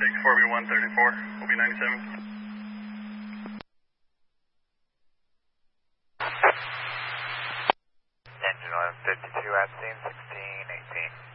64B134, will be 97. Engine 1152 at scene, 1618.